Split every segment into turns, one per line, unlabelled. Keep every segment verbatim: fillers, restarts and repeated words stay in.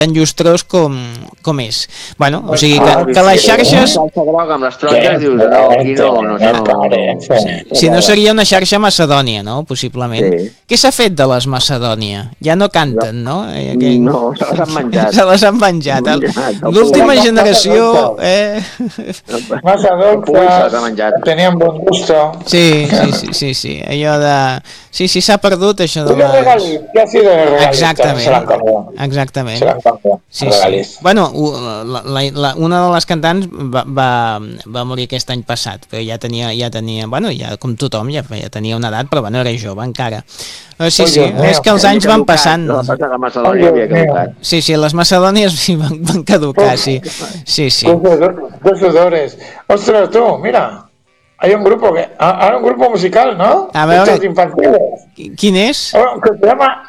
tan llustrós com, com és. Bueno, o sigui que, que les xarxes...
Amb les tronques dius, no, aquí no, no, no.
Si no seria una xarxa Macedònia, no? Possiblement. Sí. Què s'ha fet de les Macedònia? Ja no canten, no?
Que... No, se les han menjat.
Se les han menjat. L'última generació... Eh...
Macedònia tenien bon gusto.
Sí, sí, sí, sí, sí. Allò de... Sí, sí, s'ha perdut això de
les... Ja ha sido de regalista.
Exactament. Exactament. Sí, sí. Bueno, la, la, la, una de les cantants va, va, va morir aquest any passat, però ja tenia, ja tenia, bueno, ja com tothom, ja, ja tenia una edat, però bueno, era jove encara. Sí, sí, és que els anys van passant.
La Macedònia havia caducat.
Sí, sí, les Macedònies sí, van, van caducar, sí. Sí, sí.
Dos sudores. Ostras, tú, mira. Hay un grupo que, hay un grupo musical, ¿no?
A ver,
infantiles.
¿Quién es?
Que se llama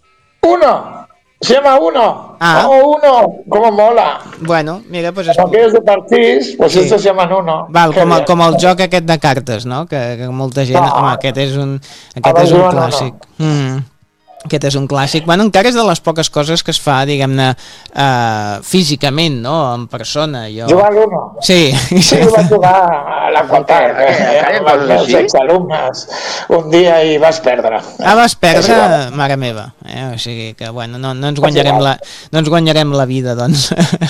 Uno. Se llama Uno.
Ah.
Oh, Uno. ¿Cómo mola?
Bueno, mira, pues...
Como aquellos de partits, pues sí. Estos se llaman Uno.
Val, com el, com el joc aquest de cartes, no? Que, que molta gent... No. Home, aquest és un, aquest és un clàssic. No, no. Mm. Aquest és un clàssic. Bueno, encara és de les poques coses que es fa, diguem-ne, uh, físicament, no? En persona. Jo...
Jugar a l'Uno?
Sí.
Sí, vaig jugar a la quantar, eh, amb els meus exalumnes un dia i vas perdre.
Ah, vas perdre? Mare meva. Eh? O sigui que, bueno, no, no, ens guanyarem la, no ens guanyarem la vida, doncs,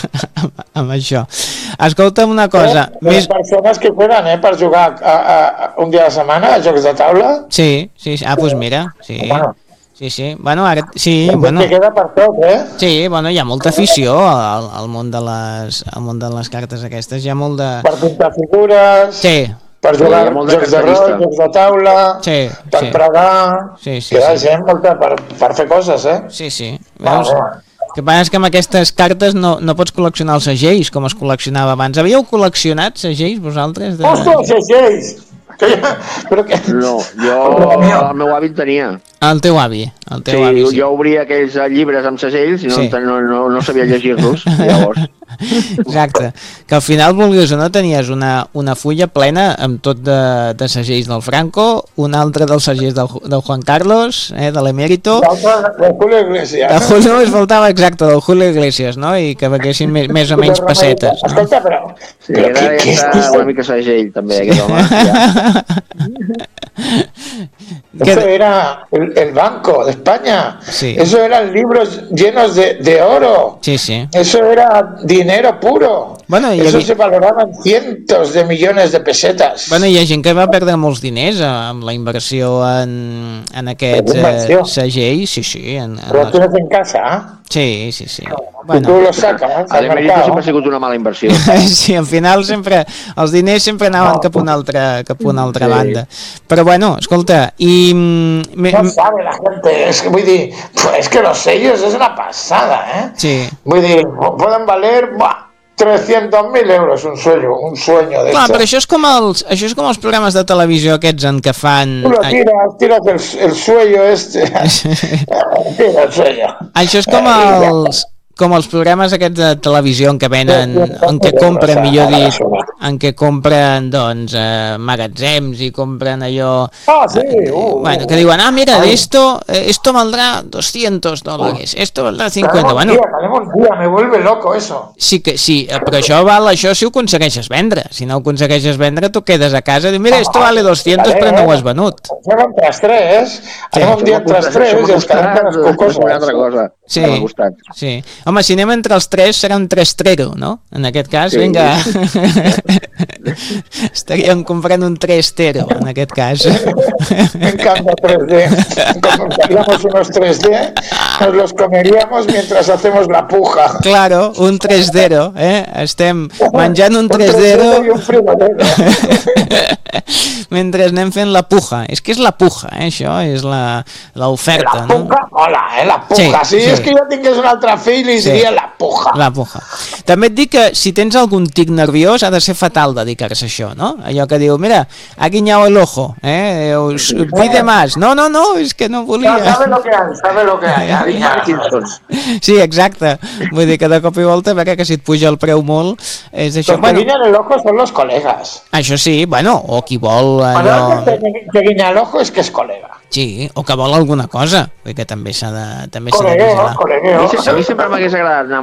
amb això. Escolta'm una cosa.
Eh, més... Les persones que jueguen, eh, per jugar a, a, a un dia a la setmana a jocs de taula?
Sí, sí. Ah, doncs mira, sí.
Bueno.
Sí, sí, bueno, ara, sí, bueno.
Que queda per tot, eh?
Sí, bueno, hi ha molta afició al, al món de les, al món de les cartes aquestes, hi ha molt de...
Per pintar figures...
Sí.
Per jugar sí, jocs de rol, jocs de taula,
sí,
per
sí.
pregar...
Sí, sí,
queda
sí.
gent molta per, per fer coses, eh?
Sí, sí. Veus? El que passa és que amb aquestes cartes no, no pots col·leccionar els segells com es col·leccionava abans. Havíeu col·leccionat segells, vosaltres? De...
Ostres, segells! Però que...
No, jo el meu avi tenia.
El teu avi, el teu
sí,
avi, sí.
Jo obria aquells llibres amb segells i no, sí. no, no, no sabia llegir-los, llavors.
Exacte, que al final, vulguis o no, tenies una, una fulla plena amb tot de, de segells del Franco, una altra dels segells del, del Juan Carlos, eh, de l'Emérito,
del Julio Iglesias.
Del Julio es faltava, exacte, del Julio Iglesias, no? I que veguessin més, més o menys pessetes. No?
Escolta, però...
Sí, però era, que, era que una mica segell, també, aquest home. Ja.
Eso era el, el Banco de España.
Sí.
Eso eran libros llenos de, de oro.
Sí, sí.
Eso era dinero puro.
Bueno,
Eso
havia...
se valoraban cientos de millones de pesetas.
Bueno, hi ha gent que va perdre molts diners amb la inversió en, en aquests eh, segells. Sí, sí. En, en
Però
les...
tu no en casa, eh?
Sí, sí, sí.
Bueno. Tu lo sacas al
mercat. Sempre ha sigut una mala inversió.
Sí, al final sempre els diners sempre anaven no. cap a una altra, cap a una altra sí. banda. Però bueno, escolta, i...
No sabe la gente, es que, vull dir, es que los sellos es una pasada, eh?
Sí.
Vull dir, poden valer... Buah, trescientos mil euros un sueño, un sueño de
Clar,
esto.
Però això és, com els, això és com els programes de televisió aquests en què fan...
Tu lo tiras, tiras el, el sueño este. Tira el sueño.
Això és com els... com els programes aquests de televisió en què venen, en què compren, millor dit, en què compren, doncs, eh, magatzems i compren allò...
Ah, sí! Uh,
bueno, que diuen, ah, mira, esto, esto valdrá doscientos dólares, esto valdrá cincuenta... Bueno,
un día, me vuelve loco eso.
Sí, que, sí, però això val, això si ho aconsegueixes vendre. Si no ho aconsegueixes vendre, tu quedes a casa i dius, mira, esto vale doscientos, però no ho has venut.
Fem entre els tres, anem un dia entre els tres i ens quedem per les cocoses.
Una altra cosa.
Sí, sí. Home, si anem entre els tres serà un tres-trero, no? En aquest cas, sí. Vinga. Estaríem comprant un tres-tero, en aquest cas.
Me encanta tres D. Compraríamos unos tres D, nos los comeríamos mientras hacemos la puja.
Claro, un tres-zero, eh? Estem menjant un tres-zero
i un frigodero.
mentre anem fent la puja. És que és la puja, eh? Això és l'oferta,
no? La puja, no? Hola, eh? La puja. Sí, si sí. És que jo tingués un altre fill i sí. Diria la puja.
La puja. També et dic que si tens algun tic nerviós ha de ser fatal dedicar-se a això, no? Allò que diu, mira, ha guiñado el ojo, eh? Us, pide más. No, no, no, és que no volia.
No, sabe lo que hay, sabe lo que hay. Ha guiñado.
Sí, exacte. Vull dir que de cop i volta, veure que si et puja el preu molt, és això.
Los que guiñan el ojo son los colegas.
Això sí, bueno, o qui vol
allò... Bueno, que, que guiña el ojo és que és colega.
Sí, o que vol alguna cosa, perquè també s'ha de... També
colegueo, colegueo.
A mi sempre m'hagués agradat anar